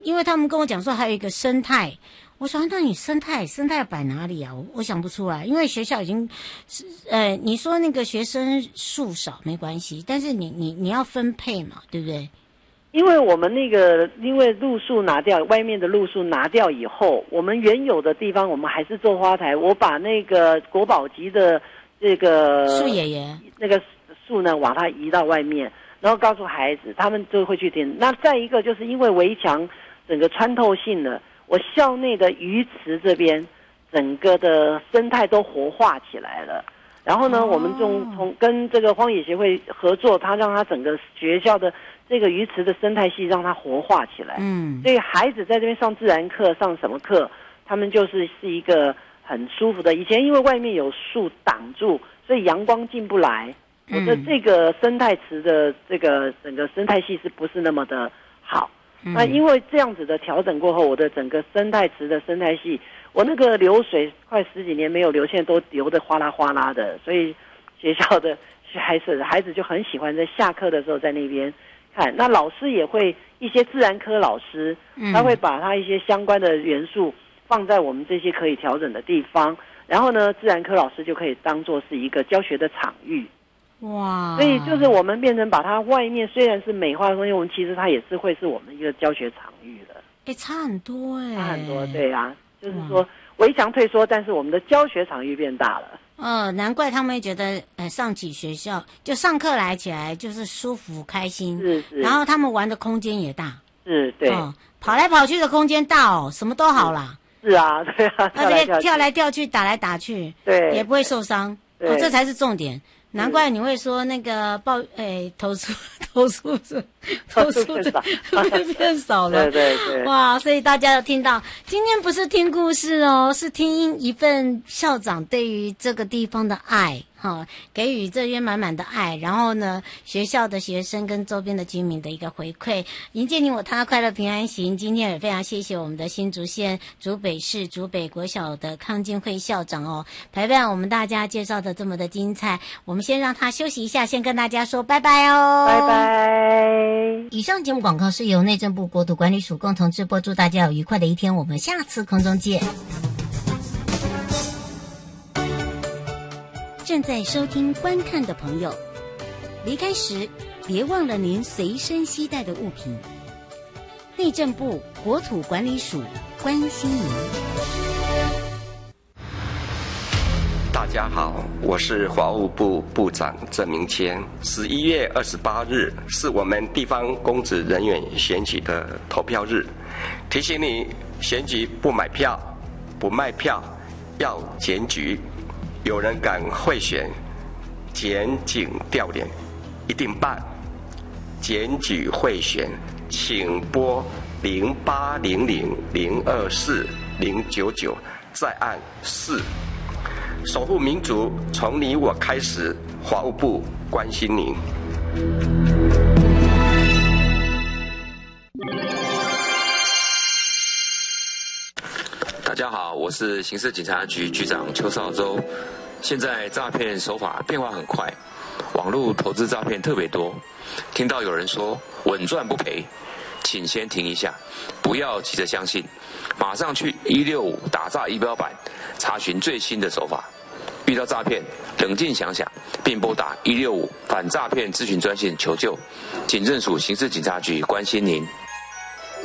因为他们跟我讲说还有一个生态，我说那你生态摆哪里啊？我想不出来，因为学校已经，你说那个学生数少没关系，但是你要分配嘛，对不对？ 因为我们因为路树拿掉，外面的路树拿掉以后，我们原有的地方我们还是做花台。我把那个国宝级的这个树爷爷那个树呢，把它移到外面，然后告诉孩子，他们就会去听。那再一个就是因为围墙整个穿透性的，我校内的鱼池这边整个的生态都活化起来了。然后呢，我们从跟这个荒野协会合作，他让他整个学校的这个鱼池的生态系让它活化起来。所以孩子在这边上自然课，上什么课，他们是一个很舒服的。以前因为外面有树挡住，所以阳光进不来。我的这个生态池的这个整个生态系是不是那么的好？那因为这样子的调整过后，我的整个生态池的生态系，我那个流水快10几年没有流，现在都流得哗啦哗啦的，所以学校的孩子就很喜欢在下课的时候在那边看。那老师也会一些自然科老师，他会把他一些相关的元素放在我们这些可以调整的地方，然后呢，自然科老师就可以当作是一个教学的场域。 哇！ 所以就是我们变成把它外面虽然是美化的东西，我们其实它也是会是我们一个教学场域的。 差很多差很多，对啊，就是说围墙退缩，但是我们的教学场域变大了。 难怪他们会觉得，上起学校就上课来起来就是舒服开心， 是， 然后他们玩的空间也大， 是，对， 跑来跑去的空间大哦，什么都好啦。 是啊，对啊， 跳来跳去，打来打去， 对， 也不会受伤，这才是重点。难怪你会说那个投诉会变少了， 对， 哇！所以大家要听到，今天不是听故事哦，是听一份校长对于这个地方的爱，给予这边满满的爱，然后呢，学校的学生跟周边的居民的一个回馈，迎接你我他快乐平安行。今天也非常谢谢我们的新竹县竹北市竹北国小的康金惠校长哦，陪伴我们大家介绍的这么的精彩。我们先让他休息一下，先跟大家说拜拜哦， 拜拜。 以上节目广告是由内政部国土管理署共同制播，祝大家有愉快的一天，我们下次空中见。正在收听观看的朋友，离开时别忘了您随身携带的物品。内政部国土管理署关心您。 大家好，我是法务部部长郑明谦。11月28日是我们地方公职人员选举的投票日，提醒你选举不买票、不卖票，要检举。有人敢贿选、检警调脸，一定办。检举贿选，请拨0800024099，再按4。守护民主，从你我开始。法务部关心您。 大家好，我是刑事警察局局长邱少洲。现在诈骗手法变化很快，网络投资诈骗特别多。听到有人说稳赚不赔，请先停一下，不要急着相信，马上去165打诈仪表板查询最新的手法。遇到诈骗，冷静想想，并拨打165反诈骗咨询专线求救。警政署刑事警察局关心您。